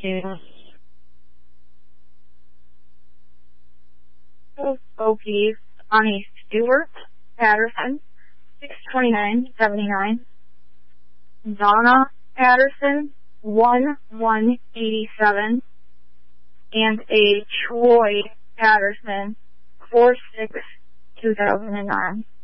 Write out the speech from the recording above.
students. OP, Bonnie Stewart Patterson, 629.79. Donna Patterson, 1-187. And a Troy Patterson, 4-6-2009.